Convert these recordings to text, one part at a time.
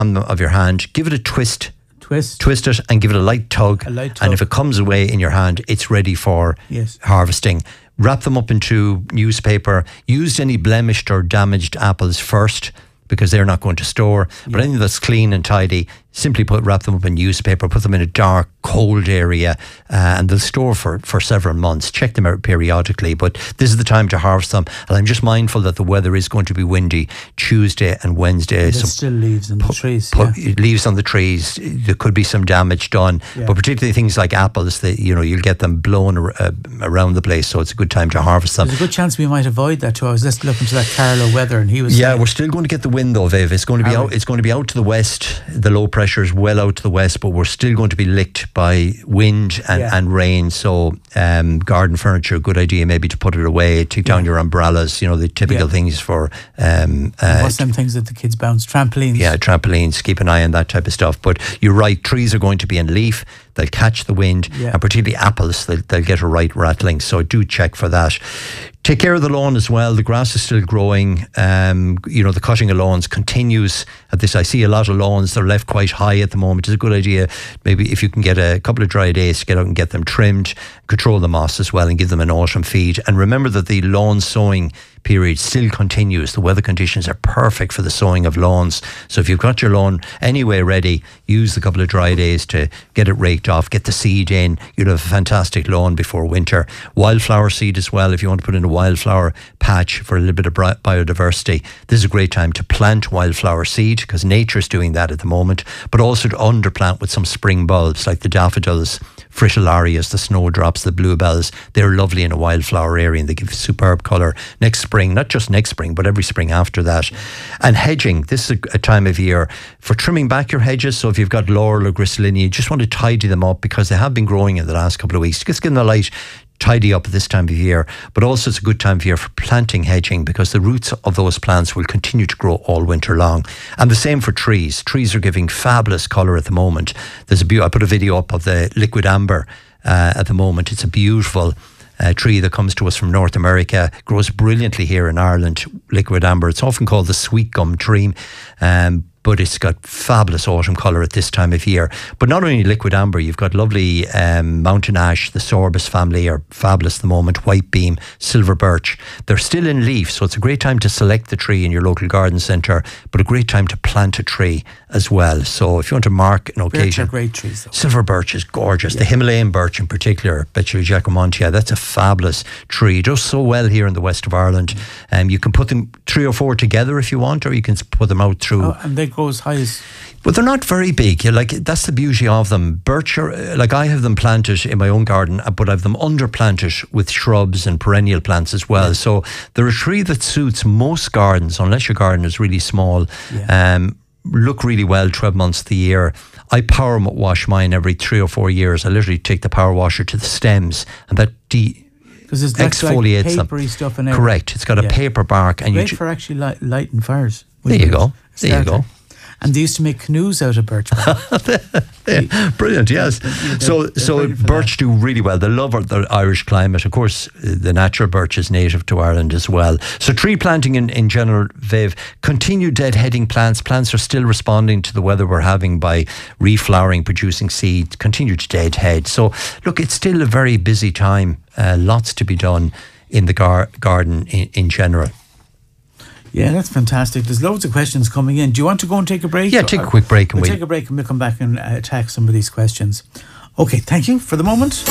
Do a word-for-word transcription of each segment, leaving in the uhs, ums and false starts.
on the, of your hand, give it a twist. Twist. Twist it and give it a light tug. A light tug. And if it comes away in your hand, it's ready for yes. harvesting. Wrap them up into newspaper. Use any blemished or damaged apples first, because they're not going to store. But yeah. anything that's clean and tidy, simply put, wrap them up in newspaper, put them in a dark, cold area, uh, and they'll store for, for several months. Check them out periodically, but this is the time to harvest them. And I'm just mindful that the weather is going to be windy Tuesday and Wednesday. And there's still leaves on the put, trees. Put yeah. Leaves on the trees. There could be some damage done, yeah. but particularly things like apples, they, you know, you'll get them blown uh, around the place, so it's a good time to harvest them. There's a good chance we might avoid that too. I was just looking to that Carlow weather, and he was yeah, saying, we're still going to get the wind though, Viv. It's going to be out. It's going to be out to the west. The low pressure is well out to the west, but we're still going to be licked by wind and, yeah. and rain. So um, garden furniture, good idea maybe to put it away. Take down yeah. your umbrellas. You know, the typical yeah. things for um, uh, what's them things that the kids bounce? Trampolines. Yeah, trampolines. Keep an eye on that type of stuff. But you're right. Trees are going to be in leaf. They'll catch the wind, yeah. and particularly apples, they'll, they'll get a right rattling. So do check for that. Take care of the lawn as well. The grass is still growing. Um, you know, the cutting of lawns continues at this. I see a lot of lawns, they're left quite high at the moment. It's a good idea, maybe if you can get a couple of dry days to get out and get them trimmed, control the moss as well, and give them an autumn feed. And remember that the lawn sowing period still continues. The weather conditions are perfect for the sowing of lawns. So if you've got your lawn anyway ready, use the couple of dry days to get it raked off, get the seed in. You'll have a fantastic lawn before winter. Wildflower seed as well, if you want to put in a wildflower patch for a little bit of biodiversity. This is a great time to plant wildflower seed, because nature's doing that at the moment, but also to underplant with some spring bulbs like the daffodils, fritillarias, the snowdrops, the bluebells. They're lovely in a wildflower area and they give superb colour next spring, not just next spring, but every spring after that. And hedging, this is a, a time of year for trimming back your hedges. So if you've got laurel or gristalinia, you just want to tidy them up, because they have been growing in the last couple of weeks. Just give them the light, tidy up at this time of year. But also it's a good time of year for planting hedging, because the roots of those plants will continue to grow all winter long. And the same for trees. Trees are giving fabulous colour at the moment. There's a be- I put a video up of the liquid amber uh, at the moment. It's a beautiful uh, tree that comes to us from North America, grows brilliantly here in Ireland, liquid amber. It's often called the sweet gum tree. Um, but it's got fabulous autumn colour at this time of year. But not only liquid amber, you've got lovely um, mountain ash, the sorbus family are fabulous at the moment, white beam, silver birch. They're still in leaf, so it's a great time to select the tree in your local garden centre, but a great time to plant a tree as well. So if you want to mark an occasion. Birch are great trees, though. Silver birch is gorgeous. Yeah. The Himalayan birch in particular, Betula jacomontia, that's a fabulous tree. It does so well here in the west of Ireland. Mm. Um, you can put them three or four together if you want, or you can put them out through. Oh, and they go as high as... But they're not very big. You're like, that's the beauty of them. Birch are, like I have them planted in my own garden, but I've them underplanted with shrubs and perennial plants as well. Yeah. So they're a tree that suits most gardens, unless your garden is really small. Yeah. Um, look really well twelve months of the year. I power wash mine every three or four years. I literally take the power washer to the stems, and that de- Because it's exfoliates like papery them. Stuff in Correct. It's got a yeah. paper bark, and great you ju- for actually light, lighting fires. There you go. There you go. And they used to make canoes out of birch bark. Yeah, brilliant, yes. They're, so they're so birch that. do really well. They love the Irish climate. Of course, the natural birch is native to Ireland as well. So tree planting in, in general, Viv, continued deadheading plants. Plants are still responding to the weather we're having by reflowering, producing seed, continue to deadhead. So look, it's still a very busy time. Uh, lots to be done in the gar- garden in, in general. Yeah, that's fantastic. There's loads of questions coming in. Do you want to go and take a break? Yeah, take a quick break. And we'll we'll take a break and we'll come back and uh, attack some of these questions. Okay, thank you for the moment.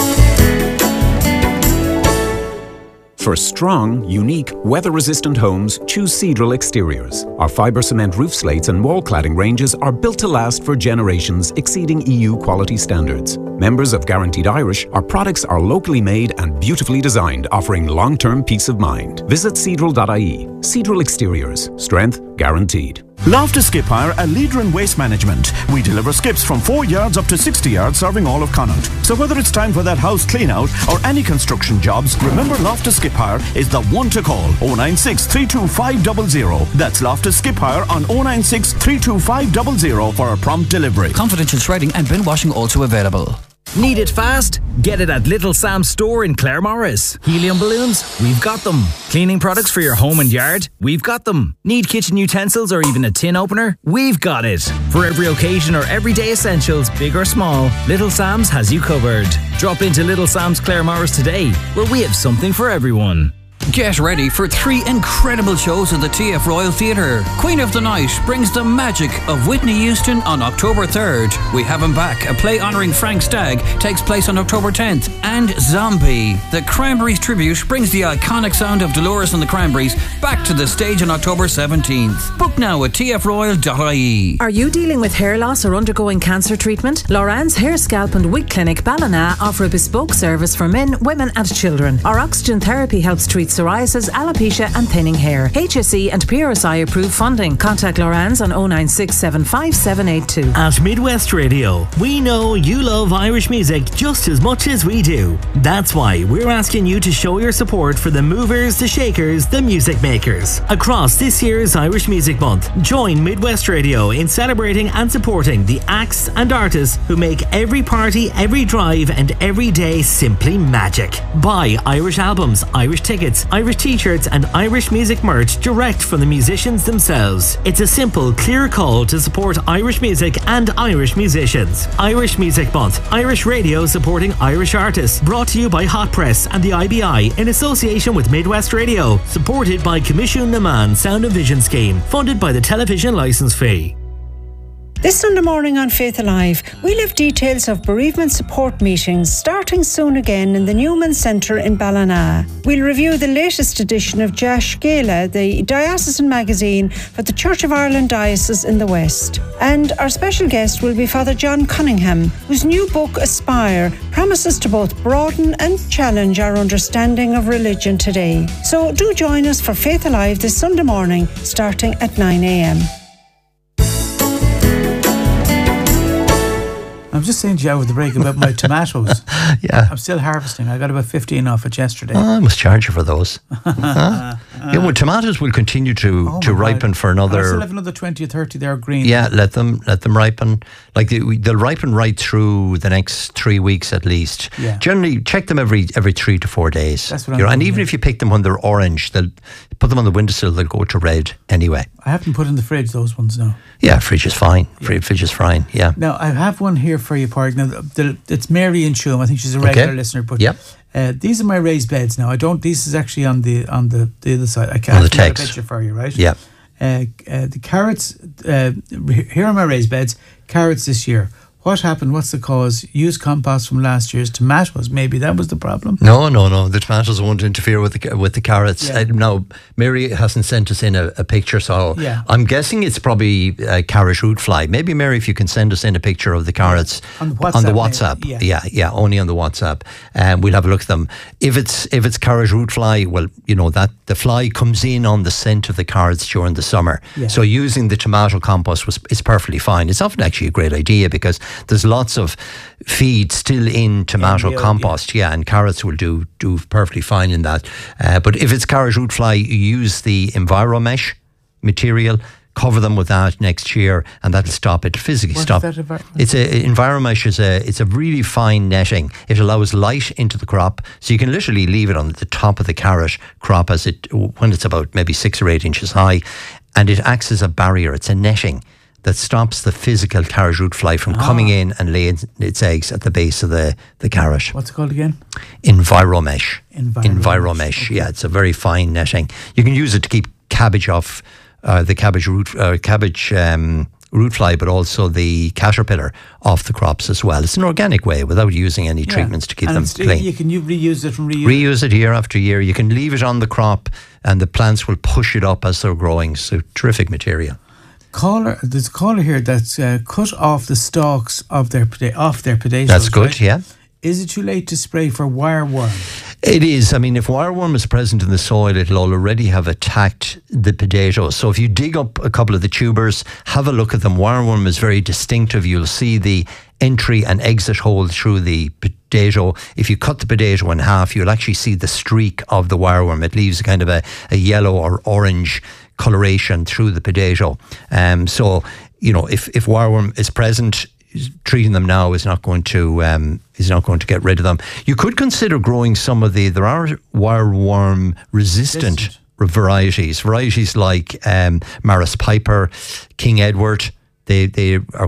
For strong, unique, weather-resistant homes, choose Seadrill Exteriors. Our fibre cement roof slates and wall cladding ranges are built to last for generations, exceeding E U quality standards. Members of Guaranteed Irish, our products are locally made and beautifully designed, offering long-term peace of mind. Visit seadrill dot I E. Seadrill Exteriors. Strength guaranteed. Loftus Skip Hire, a leader in waste management. We deliver skips from four yards up to sixty yards, serving all of Connaught. So whether it's time for that house clean out or any construction jobs, remember Loftus Skip Hire is the one to call. oh nine six, three two five zero zero. That's Loftus Skip Hire on oh nine six, three two five zero zero for a prompt delivery. Confidential shredding and bin washing also available. Need it fast? Get it at Little Sam's store in Claremorris. Helium balloons? We've got them. Cleaning products for your home and yard? We've got them. Need kitchen utensils or even a tin opener? We've got it. For every occasion or everyday essentials, big or small, Little Sam's has you covered. Drop into Little Sam's Claremorris today, where we have something for everyone. Get ready for three incredible shows at the T F Royal Theatre. Queen of the Night brings the magic of Whitney Houston on October third. We Have Him Back, a play honouring Frank Stagg, takes place on October tenth. And Zombie, the Cranberries tribute, brings the iconic sound of Dolores and the Cranberries back to the stage on October seventeenth. Book now at t f royal dot i e. Are you dealing with hair loss or undergoing cancer treatment? Loran's Hair, Scalp and Wig Clinic Ballina offer a bespoke service for men, women and children. Our oxygen therapy helps treat psoriasis, alopecia and thinning hair. H S E and P R S I approved funding. Contact Loran's on oh nine six seven five seven eight two. At Midwest Radio, we know you love Irish music just as much as we do. That's why we're asking you to show your support for the movers, the shakers, the music makers. Across this year's Irish Music Month, join Midwest Radio in celebrating and supporting the acts and artists who make every party, every drive and every day simply magic. Buy Irish albums, Irish tickets, Irish t-shirts and Irish music merch direct from the musicians themselves. It's a simple, clear call to support Irish music and Irish musicians. Irish Music Month, Irish Radio supporting Irish artists. Brought to you by Hot Press and the I B I in association with Midwest Radio. Supported by Commission Naman Sound and Vision Scheme. Funded by the television licence fee. This Sunday morning on Faith Alive, we'll have details of bereavement support meetings starting soon again in the Newman Centre in Ballina. We'll review the latest edition of Jash Gala, the diocesan magazine for the Church of Ireland Diocese in the West. And our special guest will be Father John Cunningham, whose new book, Aspire, promises to both broaden and challenge our understanding of religion today. So do join us for Faith Alive this Sunday morning, starting at nine a m. I'm just saying to you over the break about my tomatoes. Yeah. I'm still harvesting. I got about fifteen off it yesterday. Oh, I must charge you for those. huh? Yeah, well, tomatoes will continue to, Oh to my ripen God. for another. I still have another twenty or thirty there green. Yeah, let them let them ripen. Like they, they'll ripen right through the next three weeks at least. Yeah. Generally, check them every every three to four days. That's what I'm You know, and doing, even yeah. if you pick them when they're orange, they'll put them on the windowsill. They'll go to red anyway. I haven't put in the fridge those ones now. Yeah, fridge is fine. Yeah. Fridge is fine. Yeah. Now I have one here for you, Park. Now the, the, it's Mary in Shum. I think she's a regular Okay. listener. But Yep. uh, these are my raised beds. Now I don't. This is actually on the on the, the other side. I can't On the put a text. picture for you, right? Yeah. Uh, uh, the carrots. Uh, here are my raised beds. Carrots this year. What happened? What's the cause? Used compost from last year's tomatoes. Maybe that was the problem. No, no, no. The tomatoes won't interfere with the with the carrots. Yeah. Uh, no, Mary hasn't sent us in a, a picture, so Yeah. I'm guessing it's probably uh, carrot root fly. Maybe Mary, if you can send us in a picture of the carrots On the on the WhatsApp, WhatsApp. maybe, Yeah. yeah. yeah, only on the WhatsApp, and um, we'll have a look at them. If it's if it's carrot root fly, well, you know that the fly comes in on the scent of the carrots during the summer. Yeah. So using the tomato compost was is perfectly fine. It's often actually a great idea because there's lots of feed still in tomato Yeah, yeah, compost, yeah. and carrots will do do perfectly fine in that. Uh, but if it's carrot root fly, you use the EnviroMesh material, cover them with that next year, and that'll stop it, physically What is stop. that, Enviro- It's a EnviroMesh is a it's a really fine netting. It allows light into the crop, so you can literally leave it on the top of the carrot crop as it when it's about maybe six or eight inches high, and it acts as a barrier. It's a netting that stops the physical carrot root fly from Ah. coming in and laying its eggs at the base of the, the carrot. What's it called again? EnviroMesh. EnviroMesh, EnviroMesh. okay. Yeah, it's a very fine netting. You can use it to keep cabbage off uh, the cabbage root uh, cabbage um, root fly, but also the caterpillar off the crops as well. It's an organic way without using any Yeah. treatments to keep and them it's- clean. You can you reuse it and reuse. Reuse it year after year. You can leave it on the crop, and the plants will push it up as they're growing. So terrific material. Caller, there's a caller here that's uh, cut off the stalks of their pota- off their potatoes. That's good. right? Yeah. Is it too late to spray for wireworm? It is. I mean, if wireworm is present in the soil, it'll already have attacked the potatoes. So if you dig up a couple of the tubers, have a look at them. Wireworm is very distinctive. You'll see the entry and exit hole through the potato. If you cut the potato in half, you'll actually see the streak of the wireworm. It leaves kind of a, a yellow or orange coloration through the potato. Um, so, you know, if, if wireworm is present, treating them now is not going to um, is not going to get rid of them. You could consider growing some of the. There are wireworm resistant, resistant. varieties, varieties like um, Maris Piper, King Edward. They they are